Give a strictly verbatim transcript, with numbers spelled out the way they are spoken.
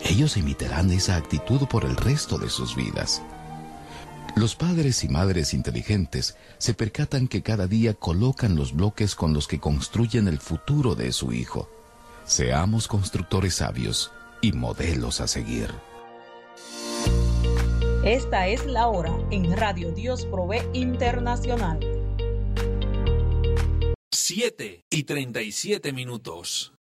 ellos imitarán esa actitud por el resto de sus vidas. Los padres y madres inteligentes se percatan que cada día colocan los bloques con los que construyen el futuro de su hijo. Seamos constructores sabios y modelos a seguir. Esta es la hora en Radio Dios Provee Internacional. siete y treinta y siete minutos.